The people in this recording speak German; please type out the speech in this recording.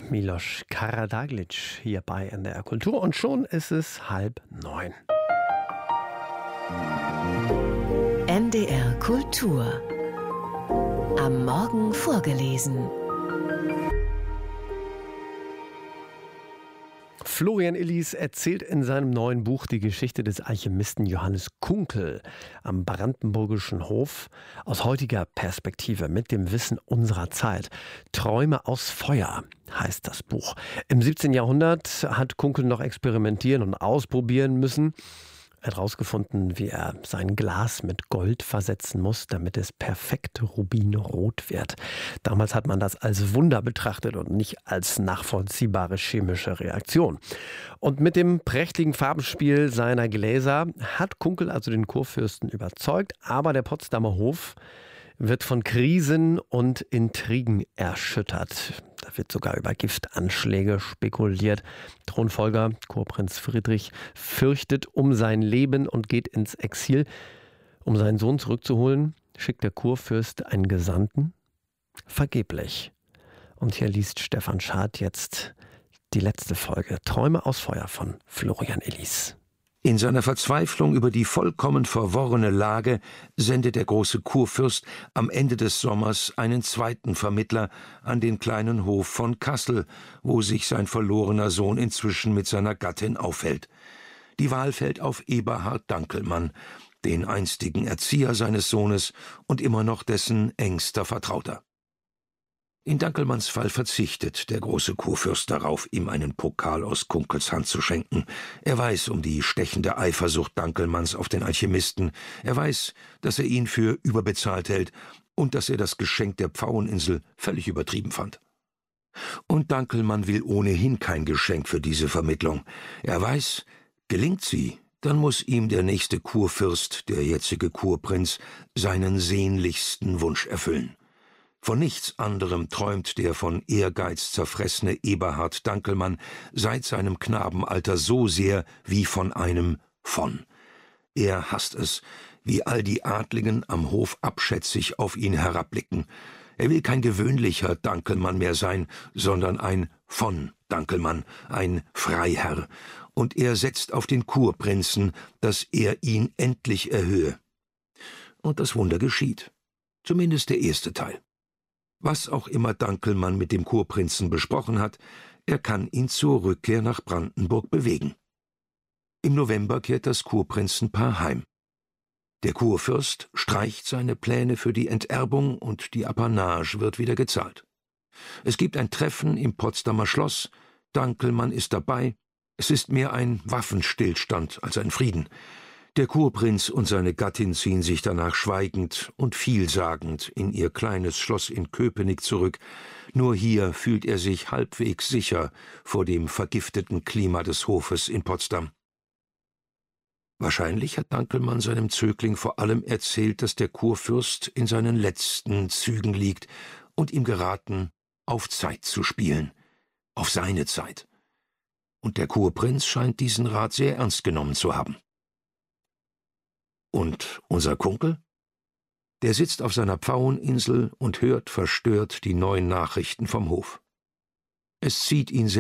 Milos Karadaglic hier bei NDR Kultur und schon ist es 8:30. NDR Kultur. Am Morgen vorgelesen. Florian Illies erzählt in seinem neuen Buch die Geschichte des Alchemisten Johannes Kunkel am brandenburgischen Hof aus heutiger Perspektive mit dem Wissen unserer Zeit. Träume aus Feuer heißt das Buch. Im 17. Jahrhundert hat Kunkel noch experimentieren und ausprobieren müssen. Er hat herausgefunden, wie er sein Glas mit Gold versetzen muss, damit es perfekt rubinrot wird. Damals hat man das als Wunder betrachtet und nicht als nachvollziehbare chemische Reaktion. Und mit dem prächtigen Farbenspiel seiner Gläser hat Kunkel also den Kurfürsten überzeugt, aber der Potsdamer Hof wird von Krisen und Intrigen erschüttert. Da wird sogar über Giftanschläge spekuliert. Thronfolger Kurprinz Friedrich fürchtet um sein Leben und geht ins Exil. Um seinen Sohn zurückzuholen, schickt der Kurfürst einen Gesandten. Vergeblich. Und hier liest Stefan Schad jetzt die letzte Folge Träume aus Feuer von Florian Illies. In seiner Verzweiflung über die vollkommen verworrene Lage sendet der große Kurfürst am Ende des Sommers einen zweiten Vermittler an den kleinen Hof von Kassel, wo sich sein verlorener Sohn inzwischen mit seiner Gattin aufhält. Die Wahl fällt auf Eberhard Dankelmann, den einstigen Erzieher seines Sohnes und immer noch dessen engster Vertrauter. In Dankelmanns Fall verzichtet der große Kurfürst darauf, ihm einen Pokal aus Kunkels Hand zu schenken. Er weiß um die stechende Eifersucht Dankelmanns auf den Alchemisten. Er weiß, dass er ihn für überbezahlt hält und dass er das Geschenk der Pfaueninsel völlig übertrieben fand. Und Dankelmann will ohnehin kein Geschenk für diese Vermittlung. Er weiß, gelingt sie, dann muss ihm der nächste Kurfürst, der jetzige Kurprinz, seinen sehnlichsten Wunsch erfüllen. Von nichts anderem träumt der von Ehrgeiz zerfressene Eberhard Dankelmann seit seinem Knabenalter so sehr wie von einem von. Er hasst es, wie all die Adligen am Hof abschätzig auf ihn herabblicken. Er will kein gewöhnlicher Dankelmann mehr sein, sondern ein von Dankelmann, ein Freiherr. Und er setzt auf den Kurprinzen, dass er ihn endlich erhöhe. Und das Wunder geschieht. Zumindest der erste Teil. Was auch immer Dankelmann mit dem Kurprinzen besprochen hat, er kann ihn zur Rückkehr nach Brandenburg bewegen. Im November kehrt das Kurprinzenpaar heim. Der Kurfürst streicht seine Pläne für die Enterbung und die Apanage wird wieder gezahlt. Es gibt ein Treffen im Potsdamer Schloss, Dankelmann ist dabei, es ist mehr ein Waffenstillstand als ein Frieden. Der Kurprinz und seine Gattin ziehen sich danach schweigend und vielsagend in ihr kleines Schloss in Köpenick zurück. Nur hier fühlt er sich halbwegs sicher vor dem vergifteten Klima des Hofes in Potsdam. Wahrscheinlich hat Dankelmann seinem Zögling vor allem erzählt, dass der Kurfürst in seinen letzten Zügen liegt und ihm geraten, auf Zeit zu spielen, auf seine Zeit. Und der Kurprinz scheint diesen Rat sehr ernst genommen zu haben. Und unser Kunkel? Der sitzt auf seiner Pfaueninsel und hört verstört die neuen Nachrichten vom Hof. Es zieht ihn